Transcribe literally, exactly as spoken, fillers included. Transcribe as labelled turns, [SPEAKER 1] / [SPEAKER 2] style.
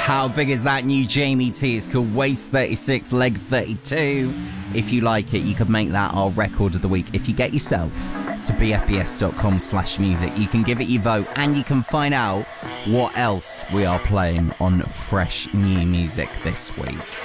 [SPEAKER 1] How big is that new Jamie T? It's called Waist thirty-six, Leg thirty-two. If you like it, you could make that our record of the week. If you get yourself to bfbs.com slash music, you can give it your vote and you can find out what else we are playing on Fresh New Music this week.